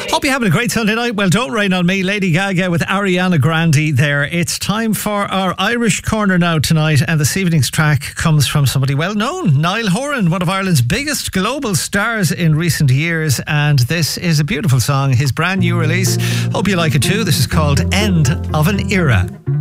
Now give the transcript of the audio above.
Hope you're having a great Sunday night. Well, Don't Rain on Me, Lady Gaga with Ariana Grande there. It's time for our Irish Corner now tonight, and this evening's track comes from somebody well known, Niall Horan, one of Ireland's biggest global stars in recent years, and this is a beautiful song, his brand new release. Hope you like it too. This is called End of an Era.